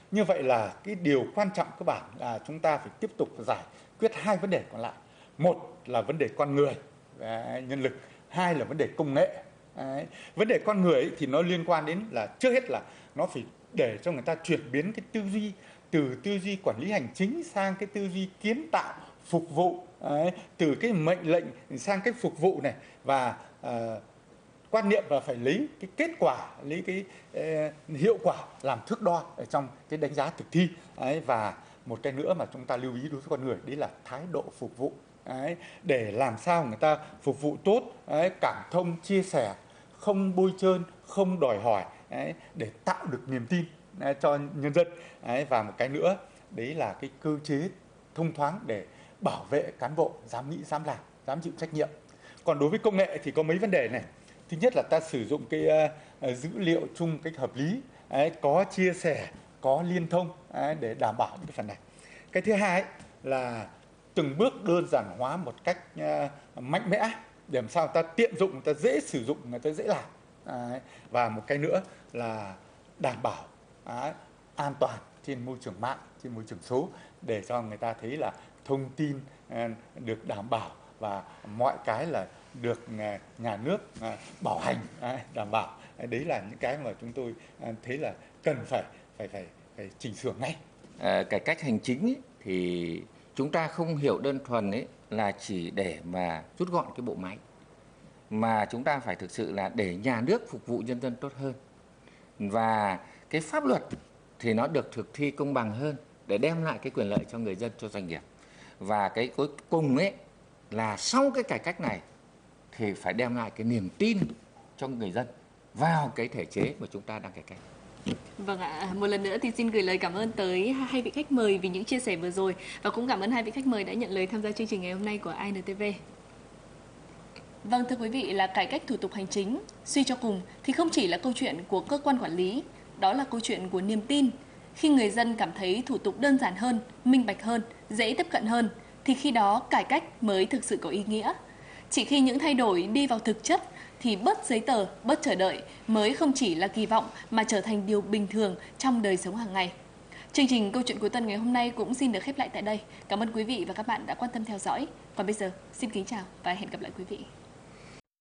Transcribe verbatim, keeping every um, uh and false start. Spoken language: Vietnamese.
Như vậy là cái điều quan trọng cơ bản là chúng ta phải tiếp tục giải quyết hai vấn đề còn lại. Một là vấn đề con người, đấy, nhân lực. Hai là vấn đề công nghệ. Đấy. Vấn đề con người ấy thì nó liên quan đến là trước hết là nó phải để cho người ta chuyển biến cái tư duy từ tư duy quản lý hành chính sang cái tư duy kiến tạo, phục vụ. Đấy. Từ cái mệnh lệnh sang cái phục vụ này, và uh, quan niệm là phải lấy cái kết quả, lấy cái uh, hiệu quả làm thước đo ở trong cái đánh giá thực thi. Đấy. Và một cái nữa mà chúng ta lưu ý đối với con người, đấy là thái độ phục vụ. Đấy. Để làm sao người ta phục vụ tốt, đấy, cảm thông, chia sẻ, không bôi trơn, không đòi hỏi, đấy, để tạo được niềm tin, đấy, cho nhân dân. Đấy. Và một cái nữa, đấy là cái cơ chế thông thoáng để bảo vệ cán bộ dám nghĩ, dám làm, dám chịu trách nhiệm. Còn đối với công nghệ thì có mấy vấn đề này. Thứ nhất là ta sử dụng cái uh, dữ liệu chung cách hợp lý, đấy, có chia sẻ, có liên thông, đấy, để đảm bảo những cái phần này. Cái thứ hai ấy, là từng bước đơn giản hóa một cách uh, mạnh mẽ để làm sao ta tiện dụng, người ta dễ sử dụng, người ta dễ làm. Đấy. Và một cái nữa là đảm bảo đấy, an toàn trên môi trường mạng, trên môi trường số, để cho người ta thấy là thông tin uh, được đảm bảo và mọi cái là được uh, nhà nước uh, bảo hành, uh, đảm bảo. Đấy là những cái mà chúng tôi uh, thấy là cần phải phải phải phải chỉnh sửa ngay. À, cải cách hành chính ấy, thì chúng ta không hiểu đơn thuần ấy là chỉ để mà rút gọn cái bộ máy, mà chúng ta phải thực sự là để nhà nước phục vụ nhân dân tốt hơn, và cái pháp luật thì nó được thực thi công bằng hơn để đem lại cái quyền lợi cho người dân, cho doanh nghiệp. Và cái cuối cùng ấy là sau cái cải cách này thì phải đem lại cái niềm tin cho người dân vào cái thể chế mà chúng ta đang cải cách. Vâng ạ, một lần nữa thì xin gửi lời cảm ơn tới hai vị khách mời vì những chia sẻ vừa rồi, và cũng cảm ơn hai vị khách mời đã nhận lời tham gia chương trình ngày hôm nay của i en tê vê. Vâng, thưa quý vị, là cải cách thủ tục hành chính, suy cho cùng thì không chỉ là câu chuyện của cơ quan quản lý, đó là câu chuyện của niềm tin. Khi người dân cảm thấy thủ tục đơn giản hơn, minh bạch hơn, dễ tiếp cận hơn, thì khi đó cải cách mới thực sự có ý nghĩa. Chỉ khi những thay đổi đi vào thực chất thì bớt giấy tờ, bớt chờ đợi mới không chỉ là kỳ vọng mà trở thành điều bình thường trong đời sống hàng ngày. Chương trình Câu chuyện cuối tuần ngày hôm nay cũng xin được khép lại tại đây. Cảm ơn quý vị và các bạn đã quan tâm theo dõi. Còn bây giờ, xin kính chào và hẹn gặp lại quý vị.